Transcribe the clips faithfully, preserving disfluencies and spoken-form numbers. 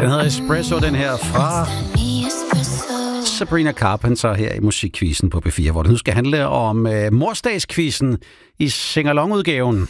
Den hedder Espresso, den her fra Sabrina Carpenter her i Musikquizzen på B fire, hvor det nu skal handle om uh, morsdagsquizzen i sing-along-udgaven.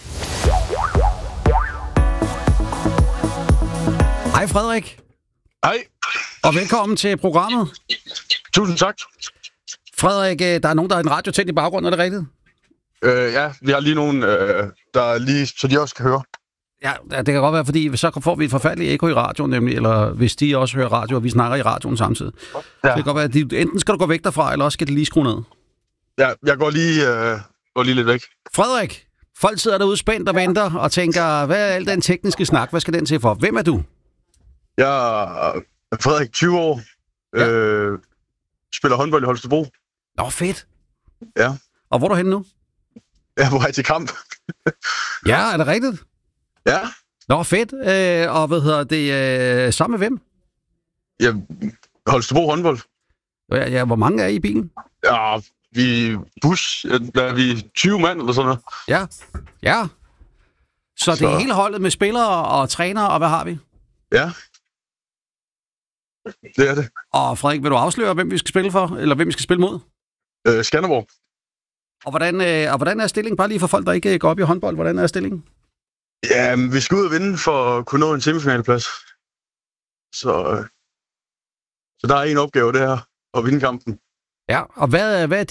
Hej Frederik. Hej. Og velkommen til programmet. Tusind tak. Frederik, der er nogen, der har en radio tændt i baggrunden, er det rigtigt? Øh, ja, vi har lige nogen, øh, der lige, så de også kan høre. Ja, det kan godt være, fordi så får vi et forfærdeligt ekko i radioen, nemlig, eller hvis de også hører radio, og vi snakker i radioen samtidig. Ja. Det kan godt være, at de, enten skal du gå væk derfra, eller også skal det lige skrue ned. Ja, jeg går lige, øh, går lige lidt væk. Frederik, folk sidder derude spændt og venter, og tænker, hvad er al den tekniske snak, hvad skal den til for? Hvem er du? Jeg er Frederik, tyve år, ja. øh, spiller håndbold i Holstebro. Nå, fedt. Ja. Og hvor er du henne nu? Jeg er på vej til kamp. Ja, er det rigtigt? Ja. Nå, fedt. Øh, og hvad hedder det? Øh, sammen med hvem? Ja, Holstebro håndbold. Ja, ja, hvor mange er I i bilen? Ja, vi bus, der er vi tyve mand eller sådan noget. Ja, ja. Så, Så det er hele holdet med spillere og trænere, og hvad har vi? Ja, det er det. Og Frederik, vil du afsløre, hvem vi skal spille for, eller hvem vi skal spille mod? Øh, Skanderborg. Og hvordan, øh, og hvordan er stillingen? Bare lige for folk, der ikke går op i håndbold, hvordan er stillingen? Ja, vi skal ud og vinde for at kunne nå en semifinaleplads. Så, så der er en opgave, det her, at vinde kampen. Ja, og hvad, hvad er